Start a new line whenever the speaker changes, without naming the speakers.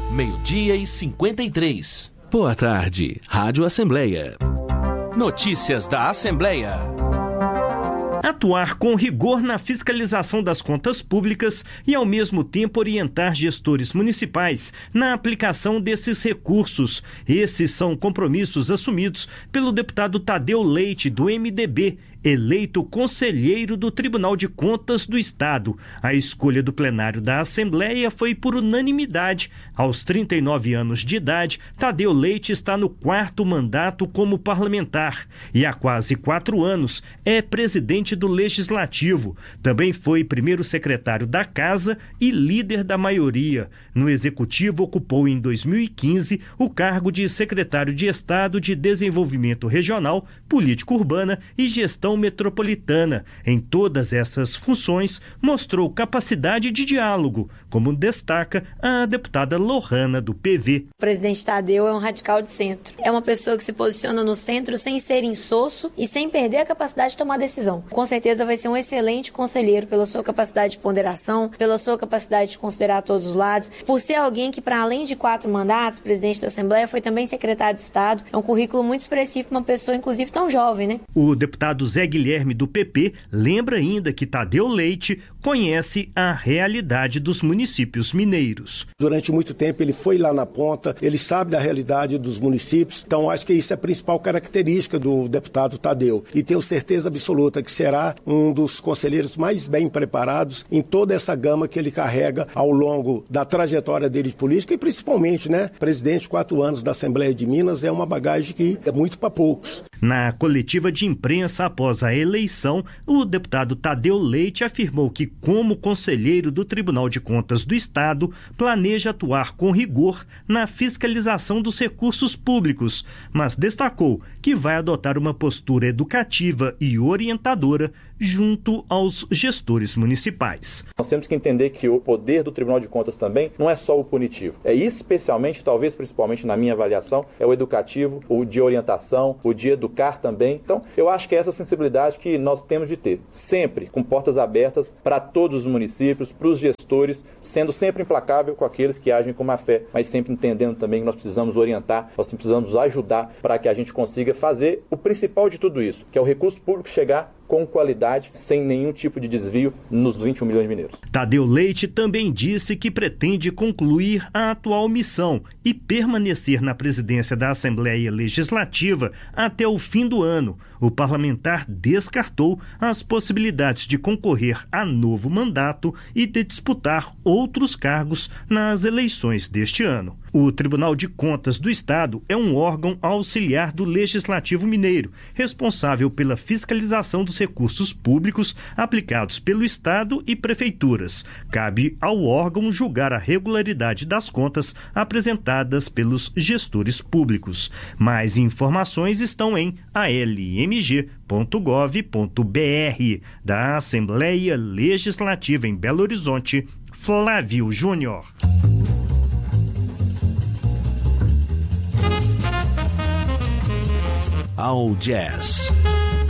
12:53.
Boa tarde, Rádio Assembleia.
Notícias da Assembleia.
Atuar com rigor na fiscalização das contas públicas e, ao mesmo tempo, orientar gestores municipais na aplicação desses recursos. Esses são compromissos assumidos pelo deputado Tadeu Leite, do MDB, eleito conselheiro do Tribunal de Contas do Estado. A escolha do plenário da Assembleia foi por unanimidade. Aos 39 anos de idade, Tadeu Leite está no 4º mandato como parlamentar e há quase 4 anos é presidente do Legislativo. Também foi primeiro secretário da Casa e líder da maioria. No Executivo, ocupou em 2015 o cargo de secretário de Estado de Desenvolvimento Regional, Política Urbana e Gestão Metropolitana. Em todas essas funções, mostrou capacidade de diálogo, como destaca a deputada Lohana, do PV.
O presidente Tadeu é um radical de centro. É uma pessoa que se posiciona no centro sem ser insosso e sem perder a capacidade de tomar decisão. Com certeza vai ser um excelente conselheiro pela sua capacidade de ponderação, pela sua capacidade de considerar todos os lados, por ser alguém que, para além de 4 mandatos, presidente da Assembleia, foi também secretário de Estado. É um currículo muito expressivo para uma pessoa, inclusive, tão jovem, né?
O deputado Zé Guilherme, do PP, lembra ainda que Tadeu Leite conhece a realidade dos municípios mineiros.
Durante muito tempo ele foi lá na ponta, ele sabe da realidade dos municípios, então acho que isso é a principal característica do deputado Tadeu. E tenho certeza absoluta que será um dos conselheiros mais bem preparados em toda essa gama que ele carrega ao longo da trajetória dele de política e principalmente, presidente 4 anos da Assembleia de Minas é uma bagagem que é muito para poucos.
Na coletiva de imprensa após a eleição, o deputado Tadeu Leite afirmou que, como conselheiro do Tribunal de Contas do Estado, planeja atuar com rigor na fiscalização dos recursos públicos, mas destacou que vai adotar uma postura educativa e orientadora junto aos gestores municipais.
Nós temos que entender que o poder do Tribunal de Contas também não é só o punitivo, é especialmente, talvez principalmente na minha avaliação, é o educativo, o de orientação, o de educar também. Então, eu acho que é essa sensibilidade que nós temos de ter, sempre com portas abertas para todos os municípios, para os gestores, sendo sempre implacável com aqueles que agem com má fé, mas sempre entendendo também que nós precisamos orientar, nós precisamos ajudar para que a gente consiga fazer o principal de tudo isso, que é o recurso público chegar com qualidade, sem nenhum tipo de desvio nos 21 milhões de mineiros.
Tadeu Leite também disse que pretende concluir a atual missão e permanecer na presidência da Assembleia Legislativa até o fim do ano. O parlamentar descartou as possibilidades de concorrer a novo mandato e de disputar outros cargos nas eleições deste ano. O Tribunal de Contas do Estado é um órgão auxiliar do Legislativo Mineiro, responsável pela fiscalização dos recursos públicos aplicados pelo Estado e prefeituras. Cabe ao órgão julgar a regularidade das contas apresentadas pelos gestores públicos. Mais informações estão em almg.gov.br. Da Assembleia Legislativa em Belo Horizonte, Flávio Júnior.
All Jazz.